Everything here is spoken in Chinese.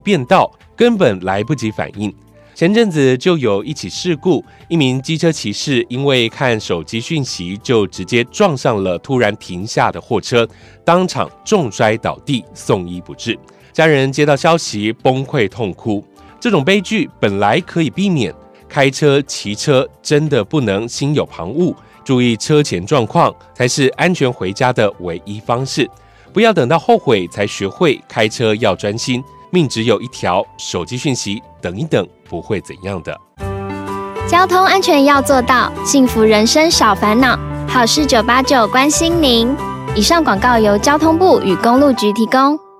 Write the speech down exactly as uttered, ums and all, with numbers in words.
变道，根本来不及反应。前阵子就有一起事故，一名机车骑士因为看手机讯息，就直接撞上了突然停下的货车，当场重摔倒地，送医不治。家人接到消息崩溃痛哭。这种悲剧本来可以避免，开车骑车真的不能心有旁骛，注意车前状况才是安全回家的唯一方式。不要等到后悔才学会开车要专心，命只有一条，手机讯息等一等不会怎样的。 交通安全要做到，幸福人生少烦恼。好事九八九关心您。以上广告由交通部与公路局提供。